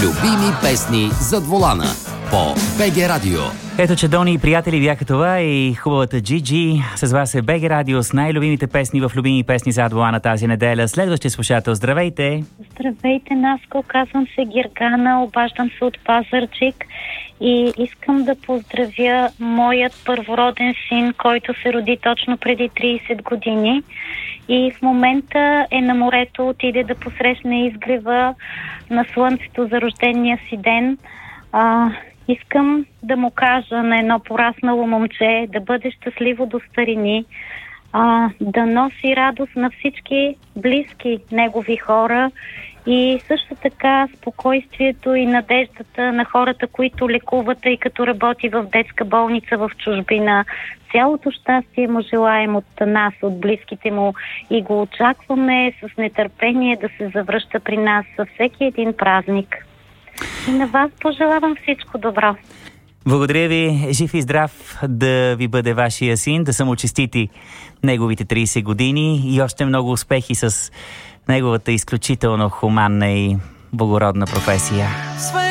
Любими песни зад волана по БГ Радио. Ето, че Дони и приятели бяха това и хубавата Джиджи. С вас е БГ Радио с най-любимите песни в любими песни зад волана тази неделя. Следващия слушател, здравейте! Здравейте, Наско, казвам се Гергана, обаждам се от Пазарджик и искам да поздравя моят първороден син, който се роди точно преди 30 години и в момента е на морето, отиде да посрещне изгрева на слънцето за рождения си ден. Искам да му кажа на едно пораснало момче да бъде щастливо до старини, да носи радост на всички близки негови хора и също така спокойствието и надеждата на хората, които лекуват, и като работи в детска болница в чужбина. Цялото щастие му желаем от нас, от близките му и го очакваме с нетърпение да се завръща при нас със всеки един празник. И на вас пожелавам всичко добро. Благодаря ви, жив и здрав да ви бъде вашия син, да са му честити неговите 30 години и още много успехи с неговата изключително хуманна и благородна професия.